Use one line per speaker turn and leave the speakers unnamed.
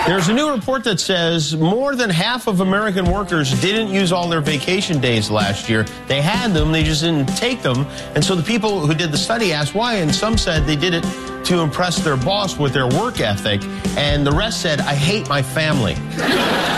There's a new report that says more than half of American workers didn't use all their vacation days last year. They had them, they just didn't take them. And so the people who did the study asked why, and some said they did it to impress their boss with their work ethic, and the rest said, I hate my family.